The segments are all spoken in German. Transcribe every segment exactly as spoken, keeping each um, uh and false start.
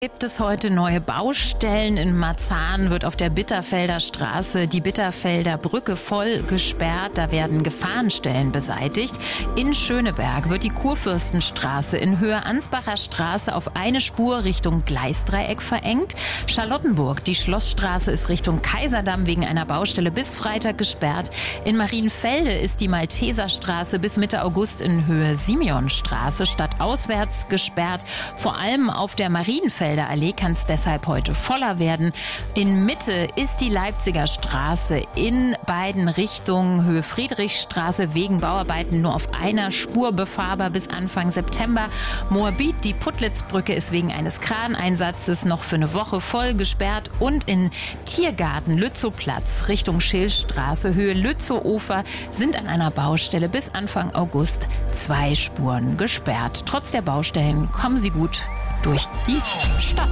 Gibt es heute neue Baustellen? In Marzahn wird auf der Bitterfelder Straße die Bitterfelder Brücke voll gesperrt. Da werden Gefahrenstellen beseitigt. In Schöneberg wird die Kurfürstenstraße in Höhe Ansbacher Straße auf eine Spur Richtung Gleisdreieck verengt. Charlottenburg, die Schlossstraße ist Richtung Kaiserdamm wegen einer Baustelle bis Freitag gesperrt. In Marienfelde ist die Malteserstraße bis Mitte August in Höhe Simeonstraße stadtauswärts gesperrt. Vor allem auf der Marienfelder Allee kann es deshalb heute voller werden. In Mitte ist die Leipziger Straße in beiden Richtungen Höhe Friedrichstraße wegen Bauarbeiten nur auf einer Spur befahrbar bis Anfang September. Moabit, die Puttlitzbrücke ist wegen eines Kraneinsatzes noch für eine Woche voll gesperrt. Und in Tiergarten Lützowplatz Richtung Schillstraße Höhe Lützow-Ufer sind an einer Baustelle bis Anfang August zwei Spuren gesperrt. Trotz der Baustellen kommen sie gut durch die Stadt.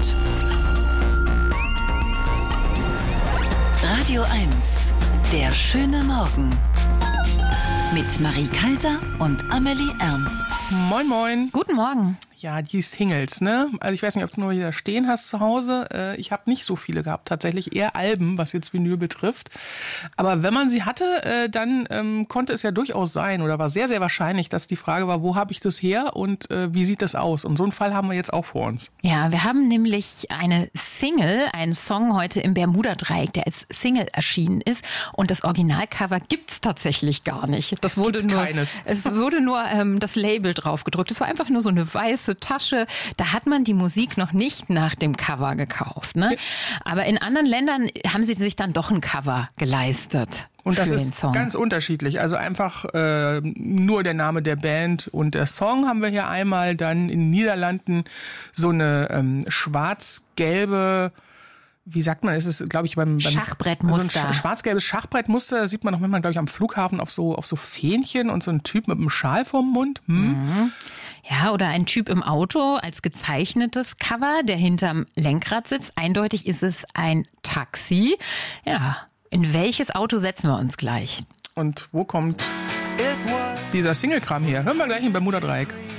Radio eins, der schöne Morgen. Mit Marie Kaiser und Amelie Ernst. Moin, moin. Guten Morgen. Ja, die Singles, ne? Also ich weiß nicht, ob du nur hier stehen hast zu Hause. Äh, ich habe nicht so viele gehabt, tatsächlich eher Alben, was jetzt Vinyl betrifft. Aber wenn man sie hatte, äh, dann ähm, konnte es ja durchaus sein oder war sehr, sehr wahrscheinlich, dass die Frage war, wo habe ich das her und äh, wie sieht das aus? Und so einen Fall haben wir jetzt auch vor uns. Ja, wir haben nämlich eine Single, einen Song heute im Bermuda-Dreieck, der als Single erschienen ist. Und das Originalcover gibt's tatsächlich gar nicht. Das es wurde gibt nur, keines. Es wurde nur ähm, das Label drauf gedrückt. Es war einfach nur so eine weiße Tasche. Da hat man die Musik noch nicht nach dem Cover gekauft. Ne? Aber in anderen Ländern haben sie sich dann doch ein Cover geleistet. Und das für ist den Song. Ganz unterschiedlich. Also einfach äh, nur der Name der Band und der Song haben wir hier einmal. Dann in den Niederlanden so eine ähm, schwarz-gelbe, wie sagt man, ist es, glaube ich, beim, beim Schachbrettmuster. So ein schwarz-gelbes Schachbrettmuster, das sieht man auch manchmal, glaube ich, am Flughafen auf so, auf so Fähnchen und so ein Typ mit einem Schal vorm Mund. Hm? Mhm. Ja, oder ein Typ im Auto als gezeichnetes Cover, der hinterm Lenkrad sitzt. Eindeutig ist es ein Taxi. Ja, in welches Auto setzen wir uns gleich? Und wo kommt dieser Single-Kram her? Hören wir gleich im Bermuda-Dreieck.